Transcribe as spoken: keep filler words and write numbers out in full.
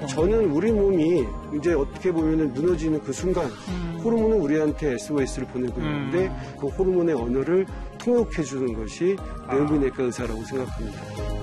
저는 우리 몸이 이제 어떻게 보면은 무너지는 그 순간 음. 호르몬은 우리한테 에스오에스를 보내고 있는데 음. 그 호르몬의 언어를 통역해 주는 것이 내분비내과 의사라고 생각합니다.